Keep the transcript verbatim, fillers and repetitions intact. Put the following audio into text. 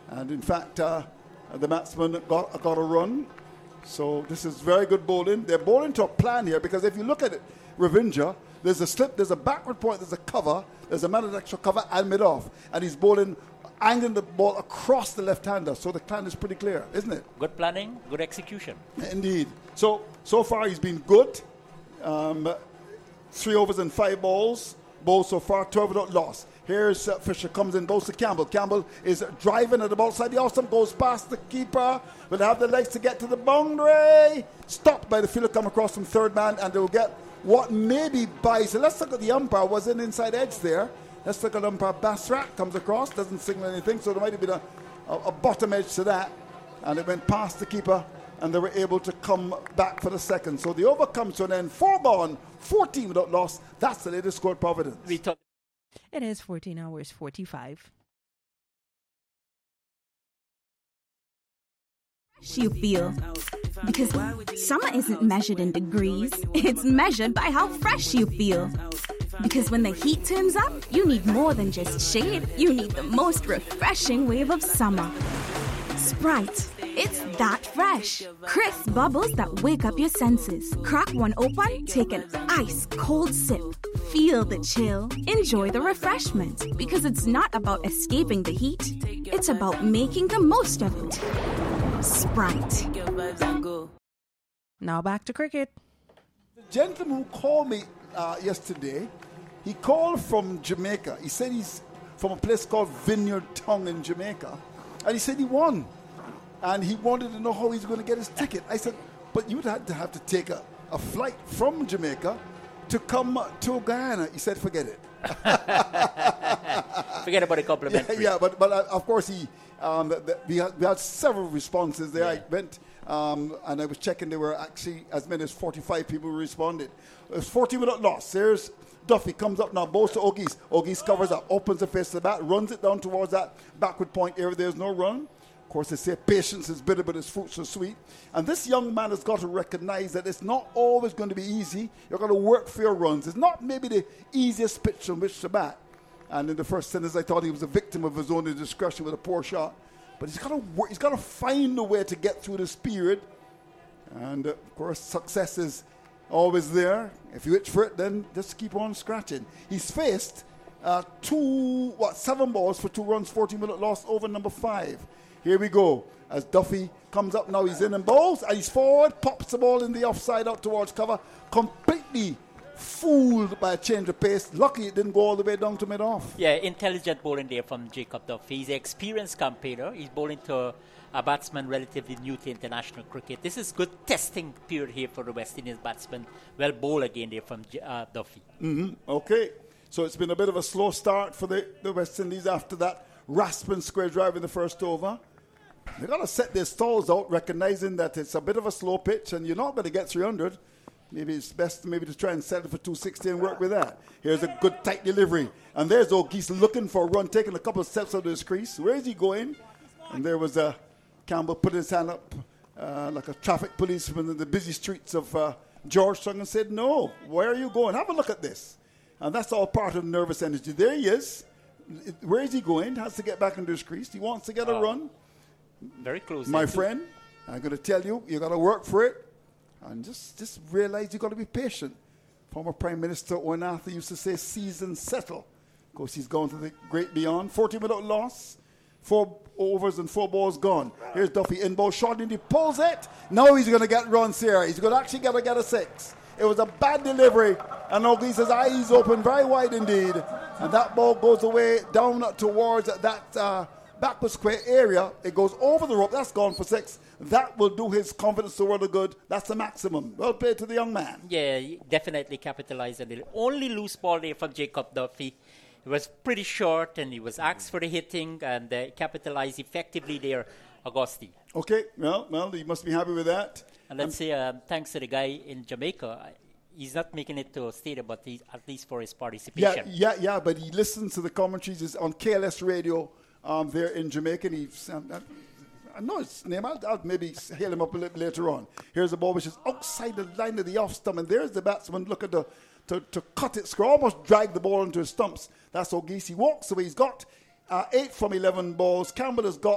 And in fact, uh, the batsman got, got a run. So this is very good bowling. They're bowling to a plan here because if you look at it, Ravindra, there's a slip, there's a backward point, there's a cover, there's a man of extra cover and mid-off. And he's bowling, angling the ball across the left-hander. So the plan is pretty clear, isn't it? Good planning, good execution. Indeed. So, so far he's been good. Um, three overs and five balls. Bowls so far, twelve without loss. Here's uh, Fisher comes in, bowls to Campbell. Campbell is driving at the ball side. The off stump goes past the keeper. Will have the legs to get to the boundary. Stopped by the fielder, come across from third man, and they'll get what maybe buys. So let's look at the umpire. Was an inside edge there. Let's look at umpire Basrat. Comes across, doesn't signal anything. So there might have been a, a, a bottom edge to that. And it went past the keeper, and they were able to come back for the second. So the over comes to an end. Four gone, fourteen without loss. That's the latest score at Providence. We thought It is fourteen hours forty-five. You feel. Because summer isn't measured in degrees, it's measured by how fresh you feel. Because when the heat turns up, you need more than just shade, you need the most refreshing wave of summer. Sprite. It's that fresh. Crisp bubbles that wake up your senses. Crack one open, take an ice cold sip. Feel the chill. Enjoy the refreshment. Because it's not about escaping the heat. It's about making the most of it. Sprite. Now back to cricket. The gentleman who called me uh, yesterday, he called from Jamaica. He said he's from a place called Vineyard Tongue in Jamaica. And he said he won. And he wanted to know how he's going to get his ticket. I said, but you'd have to have to take a, a flight from Jamaica to come to Guyana. He said, forget it. Forget about a complimentary. Yeah, yeah but, but uh, of course, he um, the, the, we, had, we had several responses there. Yeah. I went um, and I was checking. There were actually as many as forty-five people who responded. It was fourteen without loss. There's Duffy comes up now, bowls to Ogis. Ogis covers up, opens the face of the bat, runs it down towards that backward point area. There's no run. Of course, they say patience is bitter, but its fruits are sweet. And this young man has got to recognize that it's not always going to be easy. You're going to work for your runs. It's not maybe the easiest pitch on which to bat. And in the first sentence, I thought he was a victim of his own indiscretion with a poor shot. But he's got to work. He's got to find a way to get through this period. And, uh, of course, success is always there. If you itch for it, then just keep on scratching. He's faced uh, two, what, seven balls for two runs, fourteen minute loss over number five. Here we go. As Duffy comes up now, he's in and bowls, and he's forward, pops the ball in the offside out towards cover, completely fooled by a change of pace. Lucky it didn't go all the way down to mid-off. Yeah, intelligent bowling there from Jacob Duffy. He's an experienced campaigner. He's bowling to a batsman relatively new to international cricket. This is good testing period here for the West Indies batsman. Well bowled again there from uh, Duffy. Mm-hmm. Okay. So it's been a bit of a slow start for the, the West Indies after that rasping square drive in the first over. They've got to set their stalls out, recognizing that it's a bit of a slow pitch and you're not going to get three hundred. Maybe it's best maybe to try and settle for two sixty and work with that. Here's a good tight delivery. And there's O'Geese looking for a run, taking a couple of steps out of his crease. Where is he going? And there was uh, Campbell putting his hand up uh, like a traffic policeman in the busy streets of uh, Georgetown and said, no, where are you going? Have a look at this. And that's all part of nervous energy. There he is. Where is he going? Has to get back into his crease. He wants to get oh. a run. Very close. My friend, I'm going to tell you, you got to work for it. And just, just realize you got to be patient. Former Prime Minister Owen Arthur used to say, season settle. Of course, he's gone to the great beyond. fourteen without loss. Four overs and four balls gone. Here's Duffy in ball shot and he pulls it. Now he's going to get runs here. He's going to actually got to get a six. It was a bad delivery. And O'Geese's eyes open very wide indeed. And that ball goes away down towards that uh, backward square area. It goes over the rope. That's gone for six. That will do his confidence the world of good. That's the maximum. Well played to the young man. Yeah, definitely capitalized on it. Only loose ball there from Jacob Duffy. It was pretty short and he was asked for the hitting and uh, capitalized effectively there, Augusti. Okay, well, well, he must be happy with that. And let's um, say um, thanks to the guy in Jamaica. He's not making it to a stadium, but he's at least for his participation. Yeah, yeah, yeah, but he listens to the commentaries it's on K L S radio um, there in Jamaica. And he's, um, I know his name. I'll, I'll maybe hail him up a little later on. Here's the ball which is outside the line of the off stump, and there's the batsman looking to, to, to cut it square, almost drag the ball into his stumps. That's O'Geese. He walks away. He's got uh, eight from eleven balls. Campbell has got